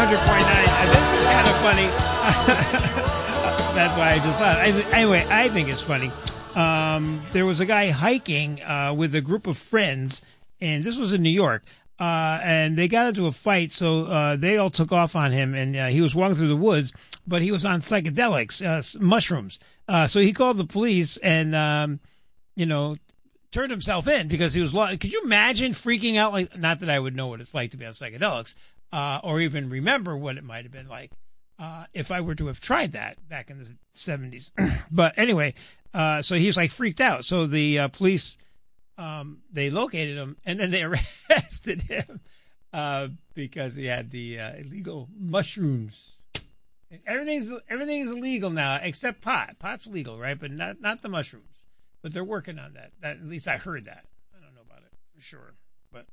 This is kind of funny. That's why I just thought. Anyway, I think it's funny. There was a guy hiking with a group of friends, and this was in New York. And they got into a fight, so they all took off on him, and he was walking through the woods, but he was on psychedelics, mushrooms. So he called the police and, turned himself in because he was lost. Could you imagine freaking out? Like, not that I would know what it's like to be on psychedelics, or even remember what it might have been like if I were to have tried that back in the 70s. But anyway, so he was like freaked out. So the police, they located him and then they arrested him because he had the illegal mushrooms. Everything's illegal now except pot. Pot's legal, right? But not the mushrooms. But they're working on that. At least I heard that. I don't know about it for sure. But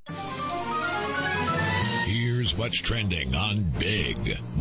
here's what's trending on Big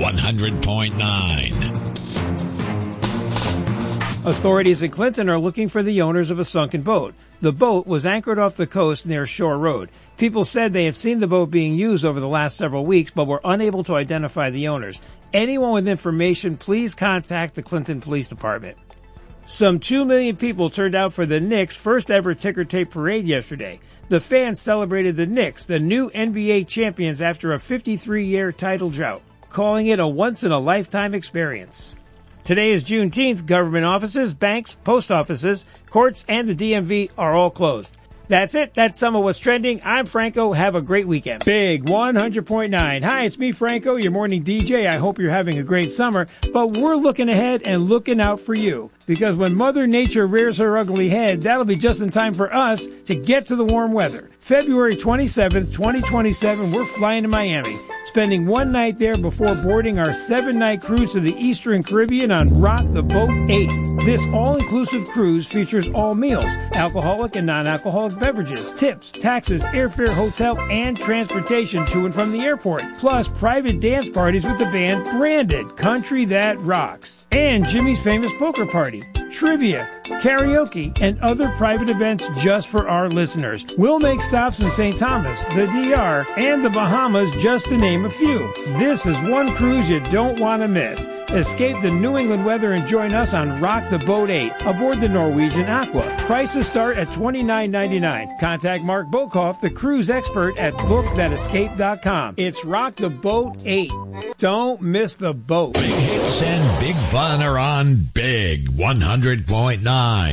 100.9. Authorities in Clinton are looking for the owners of a sunken boat. The boat was anchored off the coast near Shore Road. People said they had seen the boat being used over the last several weeks, but were unable to identify the owners. Anyone with information, please contact the Clinton Police Department. Some 2 million people turned out for the Knicks' first ever ticker tape parade yesterday. The fans celebrated the Knicks, the new NBA champions after a 53-year title drought, calling it a once-in-a-lifetime experience. Today is Juneteenth. Government offices, banks, post offices, courts, and the DMV are all closed. That's it. That's some of what's trending. I'm Franco. Have a great weekend. Big 100.9. Hi, it's me, Franco, your morning DJ. I hope you're having a great summer, but we're looking ahead and looking out for you. Because when Mother Nature rears her ugly head, that'll be just in time for us to get to the warm weather. February 27th, 2027, we're flying to Miami, spending one night there before boarding our 7-night cruise to the Eastern Caribbean on Rock the Boat 8. This all-inclusive cruise features all meals, alcoholic and non-alcoholic beverages, tips, taxes, airfare, hotel, and transportation to and from the airport, plus private dance parties with the band Branded, Country That Rocks, and Jimmy's Famous Poker Party, trivia, karaoke, and other private events just for our listeners. We'll make stops in St. Thomas, the DR, and the Bahamas, just to name a few. This is one cruise you don't want to miss. Escape the New England weather and join us on Rock the Boat 8 aboard the Norwegian Aqua. Prices start at $29.99. Contact Mark Bokoff, the cruise expert at bookthanescape.com. It's Rock the Boat 8. Don't miss the boat. Big hits and big fun are on Big 100.9.